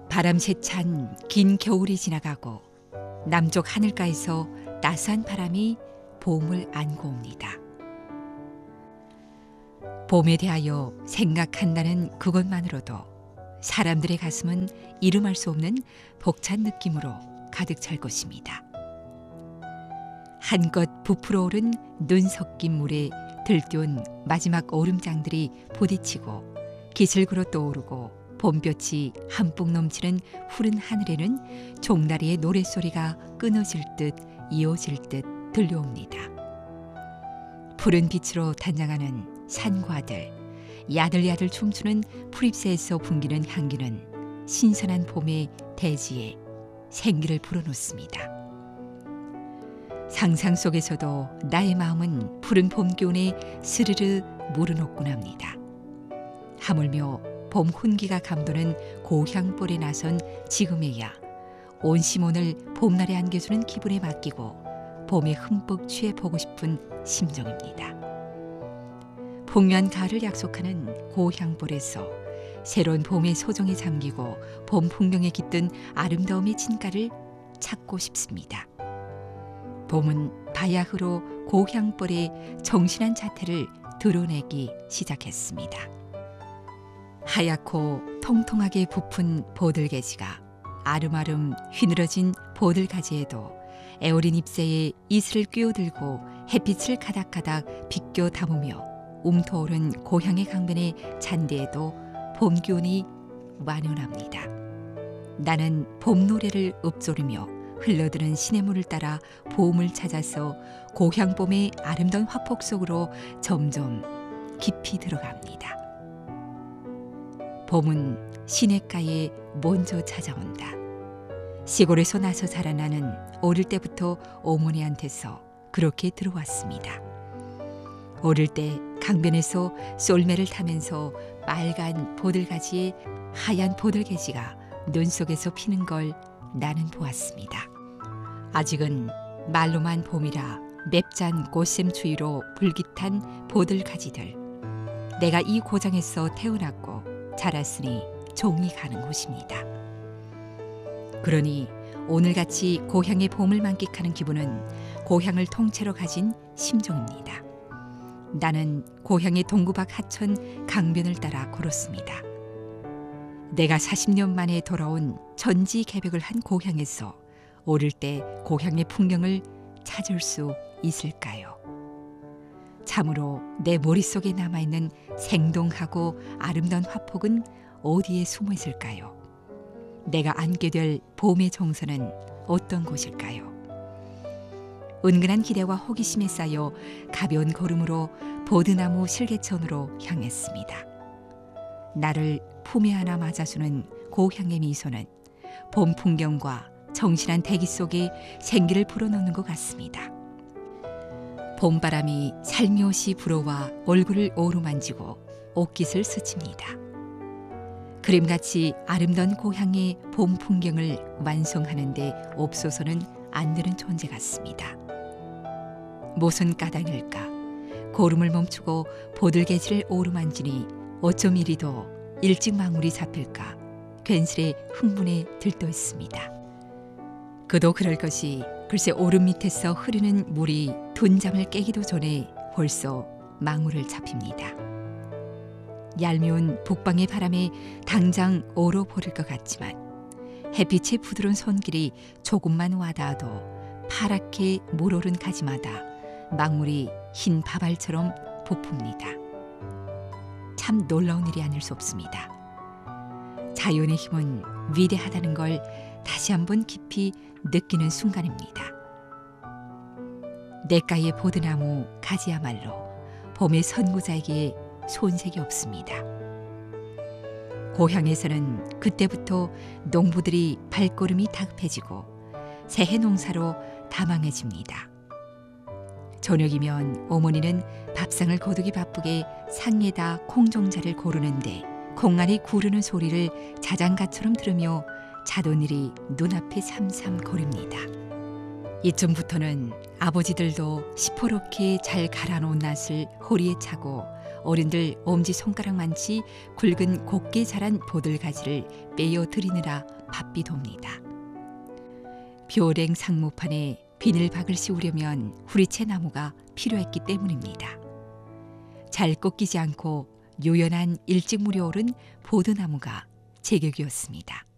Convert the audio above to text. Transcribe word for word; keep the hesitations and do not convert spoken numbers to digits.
바람새 찬 긴 겨울이 지나가고 남쪽 하늘가에서 따스한 바람이 봄을 안고 옵니다. 봄에 대하여 생각한다는 그것만으로도 사람들의 가슴은 이름할 수 없는 벅찬 느낌으로 가득 찰 것입니다. 한껏 부풀어 오른 눈 섞인 물에 들띄운 마지막 얼음장들이 부딪히고 기슬구로 떠오르고 봄볕이 한뿍 넘치는 푸른 하늘에는 종나리의 노랫소리가 끊어질 듯 이어질 듯 들려옵니다. 푸른 빛으로 단장하는 산과들, 야들야들 춤추는 풀잎새에서 풍기는 향기는 신선한 봄의 대지에 생기를 불어넣습니다. 상상 속에서도 나의 마음은 푸른 봄 기운에 스르르 물어놓곤 합니다. 하물며 봄 훈기가 감도는 고향볼에 나선 지금에야 온 시몬을 봄날에 안겨주는 기분에 맡기고 봄에 흠뻑 취해 보고 싶은 심정입니다. 풍요한 가을을 약속하는 고향볼에서 새로운 봄의 소정에 잠기고 봄 풍경에 깃든 아름다움의 진가를 찾고 싶습니다. 봄은 바야흐로 고향볼의 정신한 자태를 드러내기 시작했습니다. 하얗고 통통하게 부푼 보들개지가 아름아름 휘늘어진 보들가지에도 애어린 잎새에 이슬을 끼어들고 햇빛을 가닥가닥 비껴 담으며 움터오른 고향의 강변의 잔디에도 봄 기운이 완연합니다. 나는 봄 노래를 읊조리며 흘러드는 시냇물을 따라 봄을 찾아서 고향 봄의 아름다운 화폭 속으로 점점 깊이 들어갑니다. 봄은 시냇가에 먼저 찾아온다. 시골에서 나서 자라나는 어릴 때부터 어머니한테서 그렇게 들어왔습니다. 어릴 때 강변에서 쏠매를 타면서 빨간 보들가지에 하얀 보들개지가 눈 속에서 피는 걸 나는 보았습니다. 아직은 말로만 봄이라 맵잔 꽃샘 추위로 불깃한 보들가지들. 내가 이 고장에서 태어났고 자랐으니 종이 가는 곳입니다. 그러니 오늘같이 고향의 봄을 만끽하는 기분은 고향을 통째로 가진 심정입니다. 나는 고향의 동구박 하천 강변을 따라 걸었습니다. 내가 사십 년 만에 돌아온 전지개벽을 한 고향에서 어릴 때 고향의 풍경을 찾을 수 있을까요? 참으로 내 머릿속에 남아있는 생동하고 아름다운 화폭은 어디에 숨어 있을까요? 내가 안게 될 봄의 정서는 어떤 곳일까요? 은근한 기대와 호기심에 쌓여 가벼운 걸음으로 보드나무 실개천으로 향했습니다. 나를 품에 안아 맞아주는 고향의 미소는 봄 풍경과 정신한 대기 속에 생기를 불어넣는 것 같습니다. 봄바람이 살며시 불어와 얼굴을 어루만지고 옷깃을 스칩니다. 그림같이 아름다운 고향의 봄 풍경을 완성하는 데 없어서는 안 되는 존재 같습니다. 무슨 까닭일까? 고름을 멈추고 보들개지를 오르만지니 어쩜 이리도 일찍 망울이 잡힐까? 괜스레 흥분에 들떠 있습니다. 그도 그럴 것이 글쎄 오름 밑에서 흐르는 물이 둔잠을 깨기도 전에 벌써 망울을 잡힙니다. 얄미운 북방의 바람에 당장 얼어버릴 것 같지만 햇빛의 부드러운 손길이 조금만 와닿아도 파랗게 물오른 가지마다 망울이 흰 바발처럼 부풉니다. 참 놀라운 일이 아닐 수 없습니다. 자연의 힘은 위대하다는 걸 다시 한번 깊이 느끼는 순간입니다. 냇가의 보드나무 가지야말로 봄의 선구자에게 손색이 없습니다. 고향에서는 그때부터 농부들이 발걸음이 다급해지고 새해 농사로 다망해집니다. 저녁이면 어머니는 밥상을 거두기 바쁘게 상에다 콩종자를 고르는데 콩알이 구르는 소리를 자장가처럼 들으며 자돈일이 눈앞에 삼삼거립니다. 이쯤부터는 아버지들도 시퍼렇게 잘 갈아놓은 낫을 허리에 차고 어른들 엄지손가락만치 굵은 곱게 자란 보들가지를 빼어 들이느라 바삐 돕니다. 벼랭 상무판에 비닐박을 씌우려면 후리채 나무가 필요했기 때문입니다. 잘 꺾이지 않고 요연한 일찍 물에 오른 보드나무가 제격이었습니다.